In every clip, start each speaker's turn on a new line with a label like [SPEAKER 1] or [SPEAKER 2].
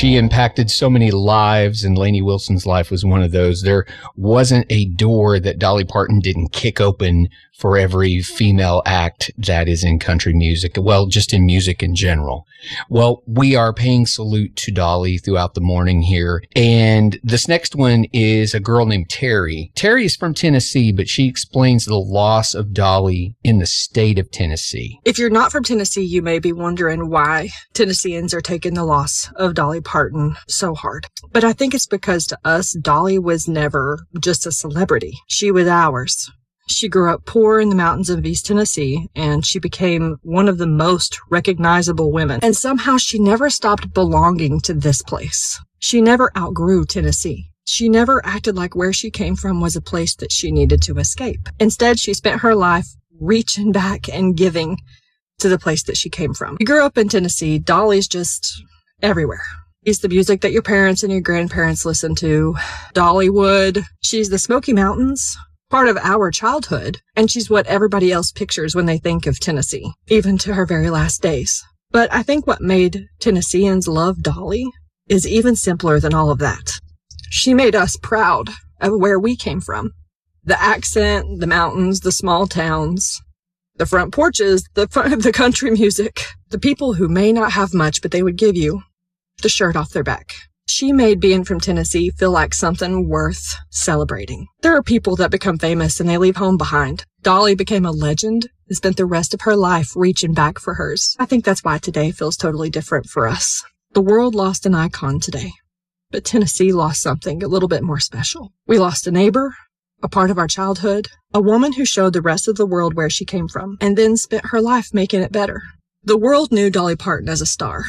[SPEAKER 1] She impacted so many lives, and Lainey Wilson's life was one of those. There wasn't a door that Dolly Parton didn't kick open for every female act that is in country music. Well, just in music in general. Well, we are paying salute to Dolly throughout the morning here. And this next one is a girl named Terry. Terry is from Tennessee, but she explains the loss of Dolly in the state of Tennessee.
[SPEAKER 2] If you're not from Tennessee, you may be wondering why Tennesseans are taking the loss of Dolly Parton so hard. But I think it's because to us, Dolly was never just a celebrity. She was ours. She grew up poor in the mountains of East Tennessee, and she became one of the most recognizable women. And somehow she never stopped belonging to this place. She never outgrew Tennessee. She never acted like where she came from was a place that she needed to escape. Instead, she spent her life reaching back and giving to the place that she came from. You grew up in Tennessee, Dolly's just everywhere. She's the music that your parents and your grandparents listened to. Dollywood. She's the Smoky Mountains, part of our childhood, and she's what everybody else pictures when they think of Tennessee, even to her very last days. But I think what made Tennesseans love Dolly is even simpler than all of that. She made us proud of where we came from. The accent, the mountains, the small towns, the front porches, the country music, the people who may not have much, but they would give you the shirt off their back. She made being from Tennessee feel like something worth celebrating. There are people that become famous and they leave home behind. Dolly became a legend and spent the rest of her life reaching back for hers. I think that's why today feels totally different for us. The world lost an icon today, but Tennessee lost something a little bit more special. We lost a neighbor, a part of our childhood, a woman who showed the rest of the world where she came from, and then spent her life making it better. The world knew Dolly Parton as a star,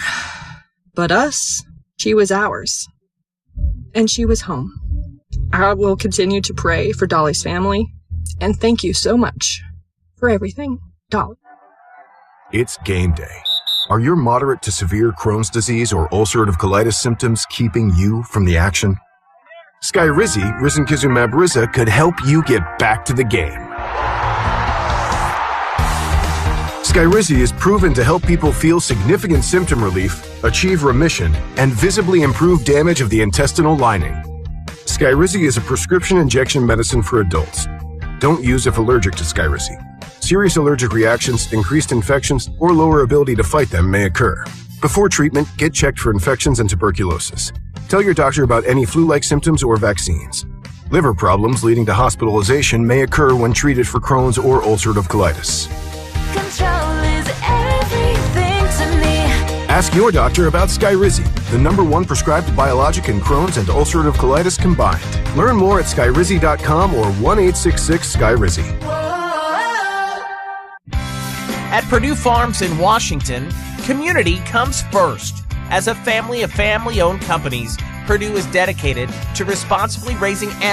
[SPEAKER 2] but us, she was ours, and she was home. I will continue to pray for Dolly's family, and thank you so much for everything, Dolly.
[SPEAKER 3] It's game day. Are your moderate to severe Crohn's disease or ulcerative colitis symptoms keeping you from the action? Skyrizi, risankizumab Riza, could help you get back to the game. Skyrizi is proven to help people feel significant symptom relief, achieve remission, and visibly improve damage of the intestinal lining. Skyrizi is a prescription injection medicine for adults. Don't use if allergic to Skyrizi. Serious allergic reactions, increased infections, or lower ability to fight them may occur. Before treatment, get checked for infections and tuberculosis. Tell your doctor about any flu-like symptoms or vaccines. Liver problems leading to hospitalization may occur when treated for Crohn's or ulcerative colitis. Ask your doctor about Skyrizi, the #1 prescribed biologic in Crohn's and ulcerative colitis combined. Learn more at skyrizi.com or 1-866-SKYRIZI.
[SPEAKER 4] At Purdue Farms in Washington, community comes first. As a family of family-owned companies, Purdue is dedicated to responsibly raising